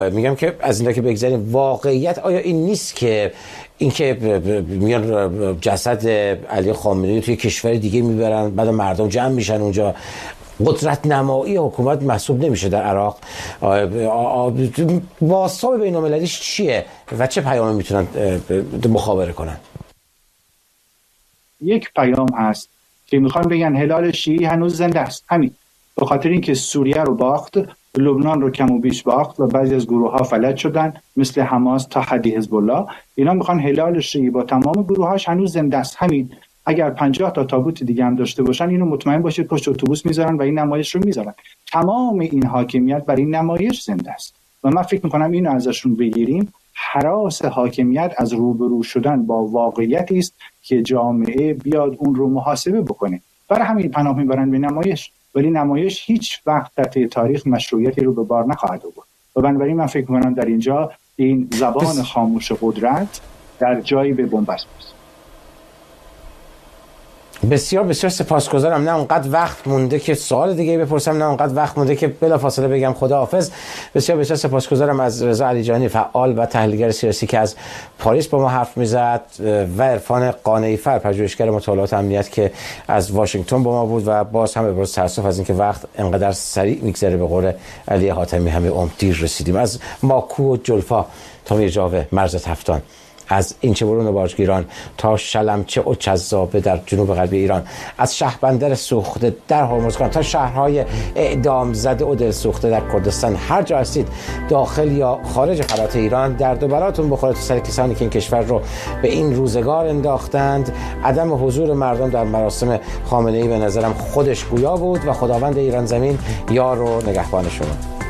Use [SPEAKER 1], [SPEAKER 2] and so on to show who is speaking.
[SPEAKER 1] میگم که از اینجا که بگذاریم، واقعیت آیا این نیست که اینکه میان جسد علی خامنه‌ای توی کشور دیگه میبرن، بعد مردم جمع میشن اونجا، قدرت نمایی حکومت محسوب نمیشه در عراق؟ بازتاب بین‌المللیش چیه و چه پیامی میتونن مخابره کنن؟
[SPEAKER 2] یک پیام هست که میخوان بگن هلال شیعی هنوز زنده است، همین. به خاطر اینکه سوریه رو باخت، لبنان رو کم و بیش باخت و بعضی از گروه ها فلج شدن مثل حماس تا حدی حزب الله، اینا میخوان هلال شیعی با تمام گروهاش هنوز زنده است، همین. اگر 50 تا تابوت دیگه هم داشته باشن، اینو مطمئن باشید پشت اتوبوس میذارن و این نمایش رو میذارن. تمام این حاکمیت برای این نمایش زنده است و من فکر میکنم اینو ازشون بگیریم. هراس حاکمیت از روبرو شدن با واقعیتی است که جامعه بیاد اون رو محاسبه بکنه. برای همین پناه میبرن به نمایش، ولی نمایش هیچ وقت در طی تاریخ مشروعیتی رو به بار نخواهد آورد و بنابراین من فکر میکنم در اینجا این زبان خاموش قدرت در جایی به بنبست است.
[SPEAKER 1] بسیار بسیار سپاسگزارم. نه اونقدر وقت مونده که سوال دیگه بپرسم، نه اونقدر وقت مونده که بلافاصله بگم خداحافظ. بسیار بسیار سپاسگزارم از رضا علیجانی، فعال و تحلیلگر سیاسی که از پاریس با ما حرف میزد، و عرفان قانعی‌فر، پژوهشگر مطالعات امنیت که از واشنگتن با ما بود و باز هم ابراز تأسف از اینکه وقت انقدر سریع میگذره. به قول علی حاتمی همه عمر دیر رسیدیم. از ماکو و جلفا تا میرجاوه مرز تفتان، از اینچه‌برون و باجگیران تا شلمچه و چذابه در جنوب غربی ایران، از شهربندر سوخته در هرمزگان تا شهرهای اعدام زده و دل سوخته در کردستان، هر جا هستید داخل یا خارج فلات ایران، درد و بلاتون بخوره تو سر کسانی که این کشور رو به این روزگار انداختند. عدم حضور مردم در مراسم خامنه‌ای به نظرم خودش گویا بود و خداوند ایران زمین یار و نگهبان شما.